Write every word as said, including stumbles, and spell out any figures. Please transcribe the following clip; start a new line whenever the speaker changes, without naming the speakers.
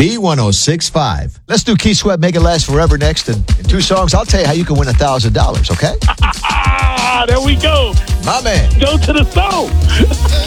B one oh six point five. Let's do Keith Sweat, Make It Last Forever next. And in two songs, I'll tell you how you can win one thousand dollars, okay?
Ah, there we go.
My man.
Go to the song.